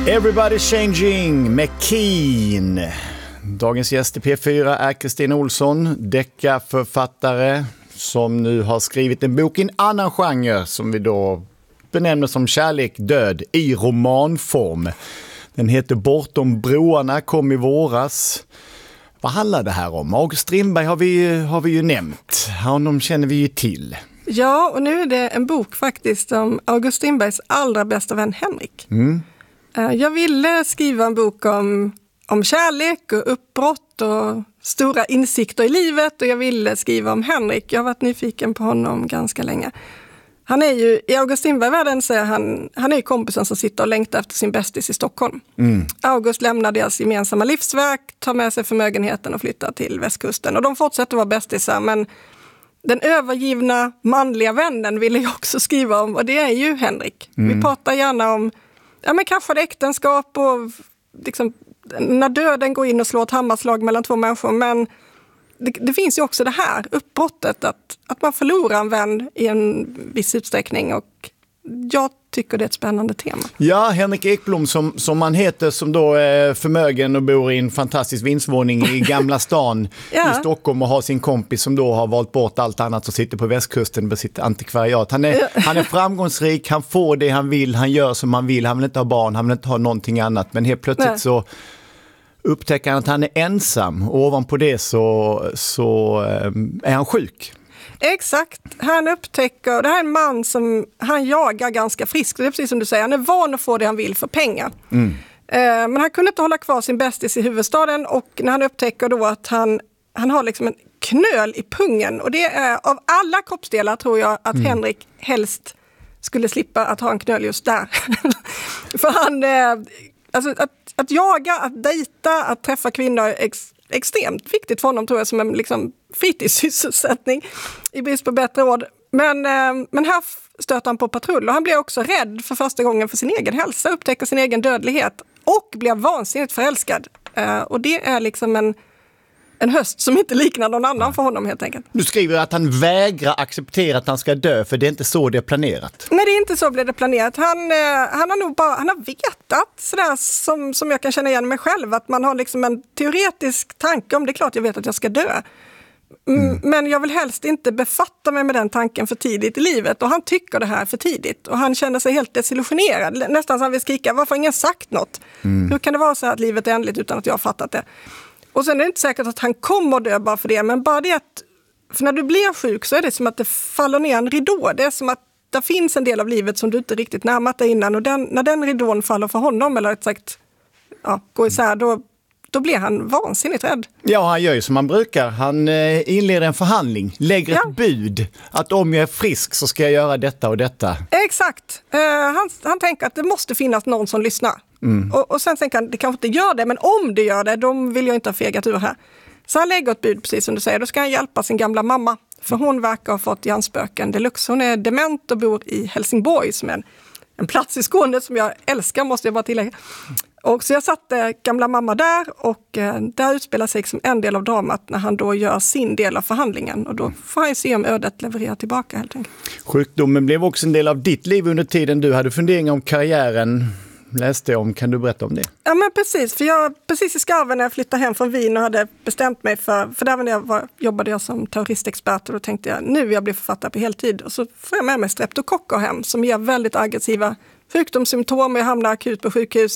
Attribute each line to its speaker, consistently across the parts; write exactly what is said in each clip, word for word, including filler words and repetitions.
Speaker 1: Everybody Changing med Keen. Dagens gäst i P fyra är Kristina Olsson, deckarförfattare som nu har skrivit en bok i en annan genre som vi då benämner som Kärlek, död i romanform. Den heter Bortom broarna, kom i våras. Vad handlar det här om? August Strindberg har vi, har vi ju nämnt. Honom känner vi ju till.
Speaker 2: Ja, och nu är det en bok faktiskt om August Strindbergs allra bästa vän Henrik. Mm. Jag ville skriva en bok om, om kärlek och uppbrott och stora insikter i livet, och jag ville skriva om Henrik. Jag har varit nyfiken på honom ganska länge. Han är ju, i August Strindberg-världen säger han, han är ju kompisen som sitter och längtar efter sin bästis i Stockholm. Mm. August lämnar deras gemensamma livsverk, tar med sig förmögenheten och flyttar till västkusten. Och de fortsätter vara bästisar, men den övergivna manliga vännen ville jag också skriva om, och det är ju Henrik. Mm. Vi pratar gärna om ja, men kanske äktenskap och liksom, när döden går in och slår ett hammarslag mellan två människor, men det, det finns ju också det här uppbrottet att, att man förlorar en vän i en viss utsträckning, och jag tycker det är ett spännande tema.
Speaker 1: Ja, Henrik Ekblom som, som han heter, som då är förmögen och bor i en fantastisk vindsvåning i Gamla stan ja. i Stockholm, och har sin kompis som då har valt bort allt annat och sitter på västkusten med sitt antikvariat. Han är, ja. han är framgångsrik, han får det han vill, han gör som han vill, han vill inte ha barn, han vill inte ha någonting annat, men helt plötsligt Nej. så upptäcker han att han är ensam, och ovanpå det så, så är han sjuk.
Speaker 2: Exakt, han upptäcker, det här är en man som han jagar ganska friskt, det är precis som du säger, han är van att få det han vill för pengar. Mm. Eh, men han kunde inte hålla kvar sin bästis i huvudstaden, och när han upptäcker då att han, han har liksom en knöl i pungen, och det är av alla kroppsdelar tror jag att mm. Henrik helst skulle slippa att ha en knöl just där. För han, eh, alltså att, att jaga, att dejta, att träffa kvinnor är ex- extremt viktigt för honom tror jag, som en liksom fritidssysselsättning i brist på bättre ord. Men, eh, men här stöter han på patrull, och han blir också rädd för första gången för sin egen hälsa, upptäcker sin egen dödlighet och blir vansinnigt förälskad. Eh, och det är liksom en, en höst som inte liknar någon annan för honom helt enkelt.
Speaker 1: Du skriver att han vägrar acceptera att han ska dö, för det är inte så det är planerat.
Speaker 2: Nej, det är inte så blev det planerat. Han, eh, han har nog bara han har vetat sådär som, som jag kan känna igen mig själv, att man har liksom en teoretisk tanke om det är klart jag vet att jag ska dö. Mm. Men jag vill helst inte befatta mig med den tanken för tidigt i livet, och han tycker det här för tidigt, och han känner sig helt desillusionerad, nästan som han vill skrika, varför har ingen sagt något? Mm. Hur kan det vara så att livet är ändligt utan att jag har fattat det? Och sen är det inte säkert att han kommer dö bara för det, men bara det att, för när du blir sjuk så är det som att det faller ner en ridå, det är som att det finns en del av livet som du inte riktigt närmat dig innan, och den, när den ridån faller för honom, eller rätt sagt ja, går isär, då Då blir han vansinnigt rädd.
Speaker 1: Ja, han gör ju som han brukar. Han eh, inleder en förhandling, lägger ja. ett bud. Att om jag är frisk så ska jag göra detta och detta.
Speaker 2: Exakt. Uh, han, han tänker att det måste finnas någon som lyssnar. Mm. Och, och sen tänker han, det kanske inte gör det, men om det gör det, då vill jag inte ha fegat ur här. Så han lägger ett bud, precis som du säger. Då ska han hjälpa sin gamla mamma. För hon verkar ha fått hjärnspöken deluxe. Hon är dement och bor i Helsingborg, som är en, en plats i Skåne som jag älskar, måste jag bara tillägga. Och så jag satte gamla mamma där, och eh, där utspelar sig liksom en del av dramat när han då gör sin del av förhandlingen, och då får han se om ödet levererar tillbaka helt enkelt.
Speaker 1: Sjukdomen blev också en del av ditt liv under tiden du hade funderingar om karriären, läste jag om. Kan du berätta om det?
Speaker 2: Ja, men precis, för jag precis i skarven när jag flyttade hem från Wien och hade bestämt mig för, för där jag var, jobbade jag som terroristexpert, och då tänkte jag, nu vill jag bli författare på heltid, och så får jag med mig streptokocker hem som ger väldigt aggressiva sjukdomssymptom, och jag hamnar akut på sjukhus.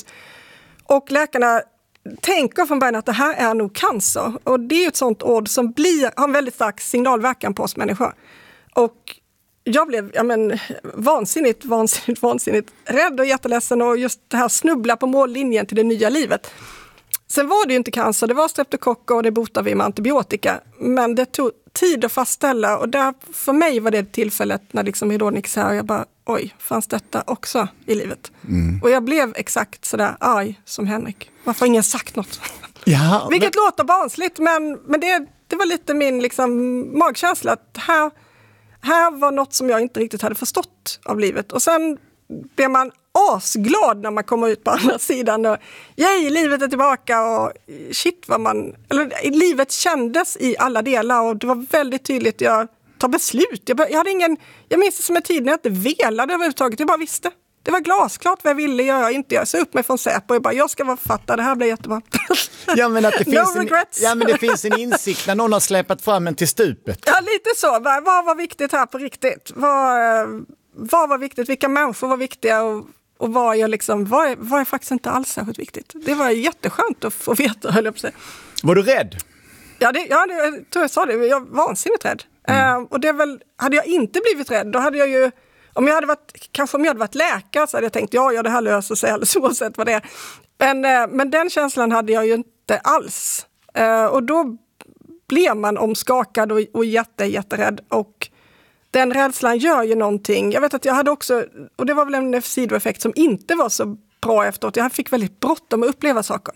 Speaker 2: Och läkarna tänker från början att det här är nog cancer. Och det är ett sånt ord som blir, har en väldigt stark signalverkan på oss människor. Och jag blev ja men, vansinnigt, vansinnigt, vansinnigt rädd och jätteledsen. Och just det här snubbla på mållinjen till det nya livet. Sen var det ju inte cancer, det var streptokocker, och det botar vi med antibiotika. Men det tog tid att fastställa, och där, för mig var det tillfället när liksom ridån gick så här, och jag bara, oj, fanns detta också i livet? Mm. Och jag blev exakt sådär arg som Henrik. Varför har ingen sagt något?
Speaker 1: Ja,
Speaker 2: Vilket men... låter barnsligt, men, men det, det var lite min liksom, magkänsla att här, här var något som jag inte riktigt hade förstått av livet. Och sen blir man asglad när man kommer ut på andra sidan och yay, livet är tillbaka, och shit vad man, eller livet kändes i alla delar, och det var väldigt tydligt. Jag tar beslut. Jag, jag hade ingen, jag minns det som en tid när jag inte velade överhuvudtaget, jag bara visste. Det var glasklart vad jag ville göra, inte jag. Så upp mig från Säpo och bara, jag ska vara författare, det här blir jättebra.
Speaker 1: Ja, men att det finns
Speaker 2: no
Speaker 1: en,
Speaker 2: regrets.
Speaker 1: ja, men det finns en insikt när någon har släpat fram en till stupet.
Speaker 2: Ja, lite så. Vad, vad var viktigt här på riktigt? Vad, vad var viktigt? Vilka människor var viktiga? Och, och vad, jag liksom, vad, är, vad är faktiskt inte alls särskilt viktigt? Det var jätteskönt att få veta, höll jag på att säga.
Speaker 1: Var du rädd?
Speaker 2: Ja, det, ja det, jag tror jag sa det. Jag var vansinnigt rädd. Mm. Uh, och det är väl, hade jag inte blivit rädd, då hade jag ju, om jag hade varit, kanske om jag hade varit läkare så hade jag tänkt, ja, ja det här löser sig alldeles oavsett vad det är. Men, uh, men den känslan hade jag ju inte alls. Uh, och då blev man omskakad och, och jätte, jätterädd. Och den rädslan gör ju någonting. Jag vet att jag hade också, och det var väl en sidoeffekt som inte var så bra efteråt. Jag fick väldigt bråttom att uppleva saker.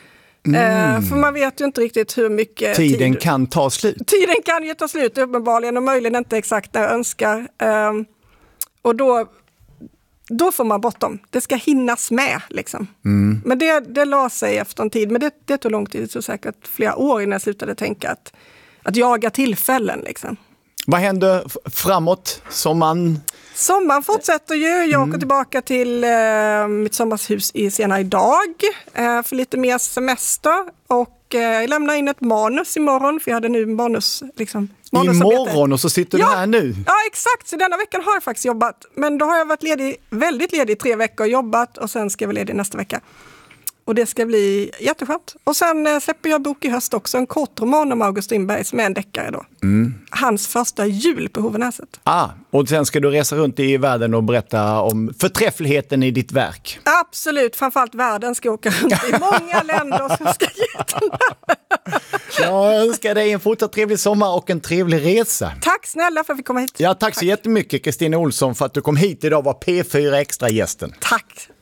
Speaker 2: Mm. Uh, för man vet ju inte riktigt hur mycket
Speaker 1: Tiden
Speaker 2: tid...
Speaker 1: kan ta slut.
Speaker 2: Tiden kan ju ta slut uppenbarligen och möjligen inte exakt när jag önskar. Uh, och då, då får man bråttom. Det ska hinnas med liksom. Mm. Men det, det la sig efter en tid. Men det, det tog lång tid, så säkert flera år innan jag slutade tänka att, att jaga tillfällen liksom.
Speaker 1: Vad händer framåt? Sommaren?
Speaker 2: Sommaren fortsätter ju. Jag mm. åker tillbaka till eh, mitt sommarhus i senare idag eh, för lite mer semester. Och eh, jag lämnar in ett manus imorgon, för jag hade nu manus, liksom, manusarbete.
Speaker 1: Imorgon, och så sitter
Speaker 2: ja,
Speaker 1: du här nu?
Speaker 2: Ja, exakt. Så denna veckan har jag faktiskt jobbat. Men då har jag varit ledig, väldigt ledig i tre veckor och jobbat, och sen ska jag vara ledig nästa vecka. Och det ska bli jätteskönt. Och sen eh, släpper jag bok i höst också. En kort roman om August Strindberg som är en deckare då. Mm. Hans första jul på Hovenäset.
Speaker 1: Ah, och sen ska du resa runt i världen och berätta om förträffligheten i ditt verk.
Speaker 2: Absolut. Framförallt världen ska åka runt i många länder som ska ge den här.
Speaker 1: Jag önskar dig en fortsatt trevlig sommar och en trevlig resa.
Speaker 2: Tack snälla för att vi kom hit.
Speaker 1: Ja, tack, tack så jättemycket Kristina Olsson för att du kom hit idag och var P fyra Extra-gästen.
Speaker 2: Tack.